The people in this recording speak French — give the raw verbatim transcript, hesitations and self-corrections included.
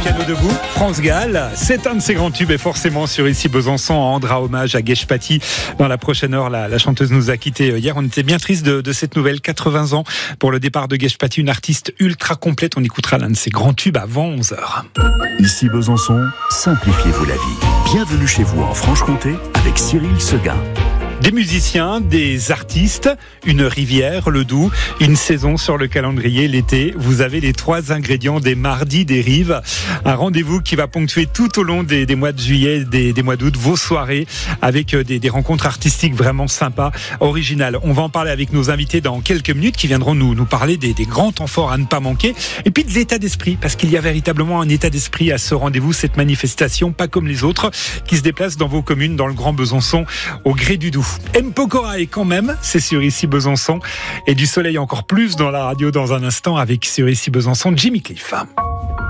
piano debout, France Gall, c'est un de ses grands tubes et forcément sur Ici Besançon, on rendra hommage à Geshpati. Dans la prochaine heure, la, la chanteuse nous a quittés hier. On était bien triste de, de cette nouvelle, quatre-vingts ans pour le départ de Geshpati, une artiste ultra complète. On écoutera l'un de ses grands tubes avant onze heures. Ici Besançon, simplifiez-vous la vie. Bienvenue chez vous en Franche-Comté avec Cyril Seguin. Des musiciens, des artistes, une rivière, le Doubs, une saison sur le calendrier, l'été. Vous avez les trois ingrédients des Mardis des Rives. Un rendez-vous qui va ponctuer tout au long des, des mois de juillet, des, des mois d'août, vos soirées avec des, des rencontres artistiques vraiment sympas, originales. On va en parler avec nos invités dans quelques minutes qui viendront nous, nous parler des, des grands temps forts à ne pas manquer. Et puis de l'état d'esprit, parce qu'il y a véritablement un état d'esprit à ce rendez-vous, cette manifestation, pas comme les autres, qui se déplace dans vos communes, dans le Grand Besançon, au gré du Doubs. Mpokora est quand même, c'est sur Ici Besançon. Et du soleil encore plus dans la radio dans un instant avec sur Ici Besançon, Jimmy Cliff.